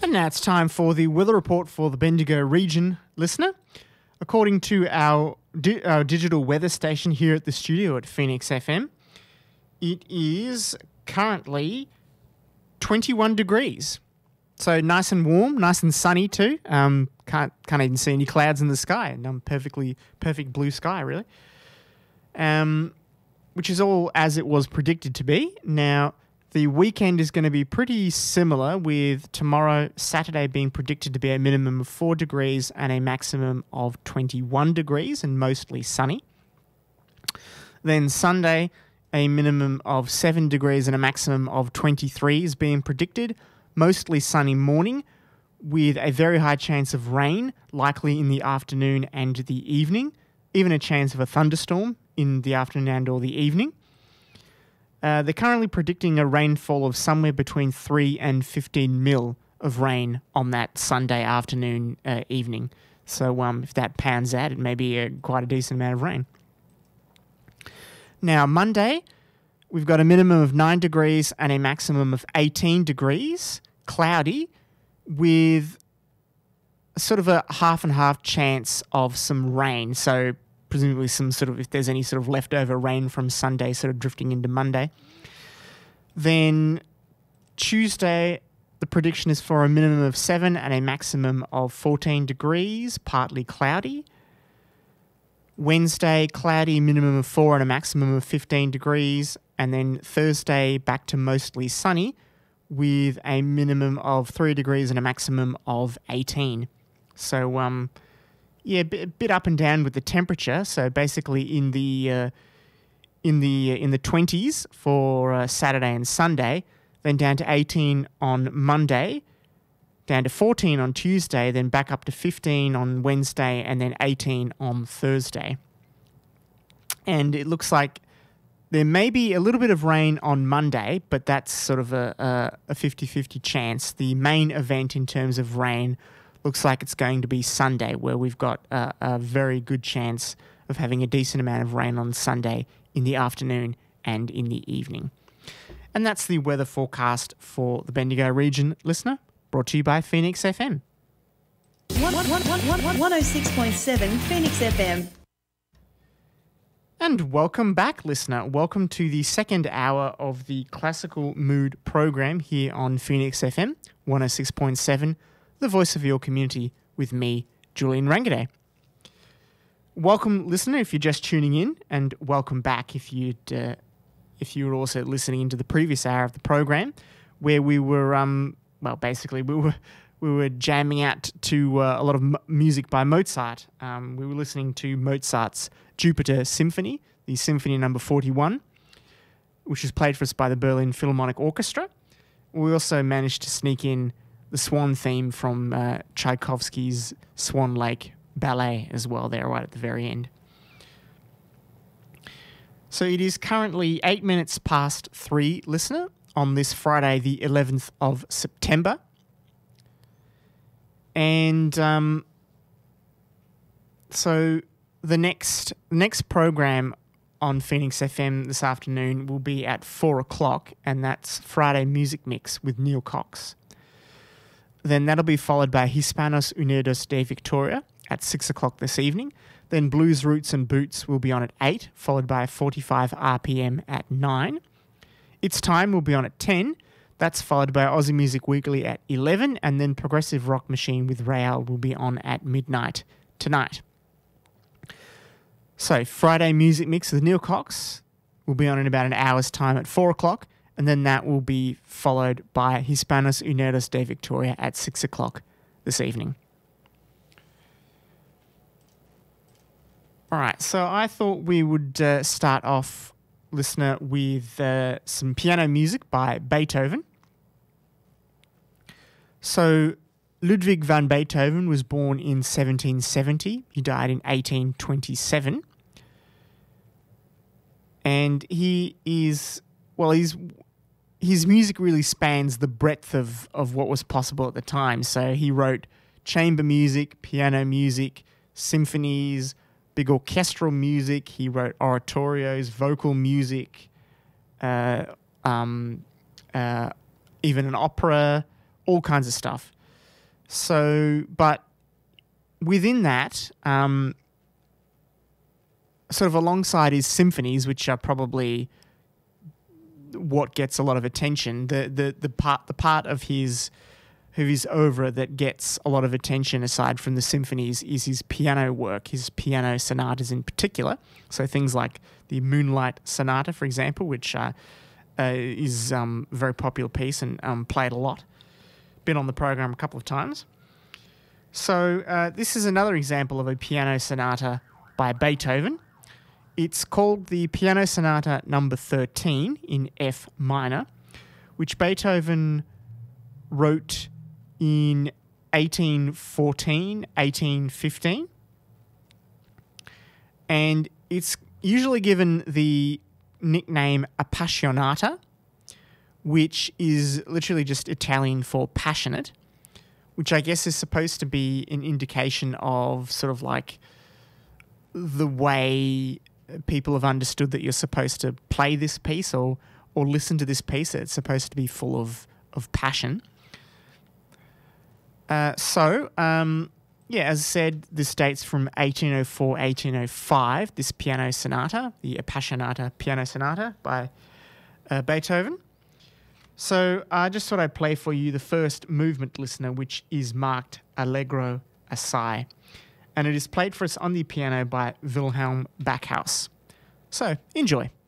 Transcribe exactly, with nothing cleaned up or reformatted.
And now it's time for the weather report for the Bendigo region, listener. According to our, di- our digital weather station here at the studio at Phoenix F M, it is currently twenty-one degrees. So nice and warm, nice and sunny too. Um, can't can't even see any clouds in the sky, and um, perfectly perfect blue sky really. Um, which is all as it was predicted to be. Now, the weekend is going to be pretty similar, with tomorrow, Saturday, being predicted to be a minimum of four degrees and a maximum of twenty-one degrees and mostly sunny. Then Sunday, a minimum of seven degrees and a maximum of twenty-three is being predicted. Mostly sunny morning with a very high chance of rain, likely in the afternoon and the evening. Even a chance of a thunderstorm in the afternoon and or the evening. Uh, they're currently predicting a rainfall of somewhere between three and fifteen mil of rain on that Sunday afternoon, uh, evening. So um, if that pans out, it may be a, quite a decent amount of rain. Now, Monday, we've got a minimum of nine degrees and a maximum of eighteen degrees, cloudy, with sort of a half and half chance of some rain. So presumably some sort of, if there's any sort of leftover rain from Sunday sort of drifting into Monday. Then Tuesday, the prediction is for a minimum of seven and a maximum of fourteen degrees, partly cloudy. Wednesday, cloudy, minimum of four and a maximum of fifteen degrees. And then Thursday, back to mostly sunny with a minimum of three degrees and a maximum of eighteen. So, um, yeah, a bit, bit up and down with the temperature. So basically in the uh, in the uh, in the twenties for uh, Saturday and Sunday, then down to eighteen on Monday, down to fourteen on Tuesday, then back up to fifteen on Wednesday, and then eighteen on Thursday. And it looks like there may be a little bit of rain on Monday, but that's sort of a, a fifty-fifty chance. The main event in terms of rain looks like it's going to be Sunday, where we've got a, a very good chance of having a decent amount of rain on Sunday in the afternoon and in the evening. And that's the weather forecast for the Bendigo region, listener, brought to you by Phoenix F M. one oh six point seven Phoenix F M. And welcome back, listener. Welcome to the second hour of the Classical Mood program here on Phoenix F M, one oh six point seven, the voice of your community, with me, Julian Rangaday. Welcome, listener, if you're just tuning in, and welcome back if you'd uh, if you were also listening into the previous hour of the program, where we were um well basically we were we were jamming out to uh, a lot of m- music by Mozart. Um, we were listening to Mozart's Jupiter Symphony, the Symphony Number forty-one, which is played for us by the Berlin Philharmonic Orchestra. We also managed to sneak in the Swan theme from uh, Tchaikovsky's Swan Lake Ballet as well there right at the very end. So it is currently eight minutes past three, listener, on this Friday the eleventh of September. And um, so the next next program on Phoenix F M this afternoon will be at four o'clock, and that's Friday Music Mix with Neil Cox. Then that'll be followed by Hispanos Unidos de Victoria at six o'clock this evening. Then Blues Roots and Boots will be on at eight, followed by forty-five R P M at nine. It's Time will be on at ten. That's followed by Aussie Music Weekly at eleven, and then Progressive Rock Machine with Rael will be on at midnight tonight. So Friday Music Mix with Neil Cox will be on in about an hour's time at four o'clock, and then that will be followed by Hispanos Unidos de Victoria at six o'clock this evening. All right, so I thought we would uh, start off, listener, with uh, some piano music by Beethoven. So Ludwig van Beethoven was born in seventeen seventy. He died in eighteen twenty-seven. And he is, well, he's his music really spans the breadth of, of what was possible at the time. So he wrote chamber music, piano music, symphonies, big orchestral music. He wrote oratorios, vocal music, uh, um, uh, even an opera, all kinds of stuff. So, but within that, um, sort of alongside his symphonies, which are probably what gets a lot of attention, the the the part the part of his of his oeuvre that gets a lot of attention aside from the symphonies is his piano work, his piano sonatas in particular. So things like the Moonlight Sonata, for example, which uh, uh, is um, a very popular piece and um, played a lot. Been on the program a couple of times. So uh, this is another example of a piano sonata by Beethoven. It's called the Piano Sonata number thirteen in F minor, which Beethoven wrote in eighteen fourteen, eighteen fifteen. And it's usually given the nickname Appassionata, which is literally just Italian for passionate, which I guess is supposed to be an indication of sort of like the way people have understood that you're supposed to play this piece or or listen to this piece. It's supposed to be full of, of passion. Uh, so, um, yeah, as I said, this dates from eighteen oh four, eighteen oh five, this piano sonata, the Appassionata piano sonata by uh, Beethoven. So I just thought I'd play for you the first movement, listener, which is marked Allegro assai. And it is played for us on the piano by Wilhelm Backhaus. So, enjoy.